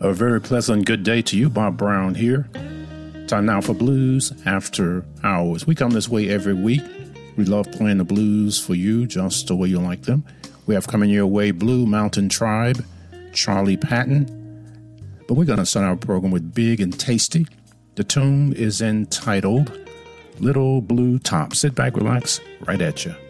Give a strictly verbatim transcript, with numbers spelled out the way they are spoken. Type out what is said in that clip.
A very pleasant good day to you, Bob Brown here. Time now for Blues After Hours. We come this way every week. We love playing the blues for you just the way you like them. We have coming your way Blue Mountain Tribe, Charlie Patton. But we're going to start our program with Big and Tasty. The tune is entitled Little Blue Top. Sit back, relax, right at you.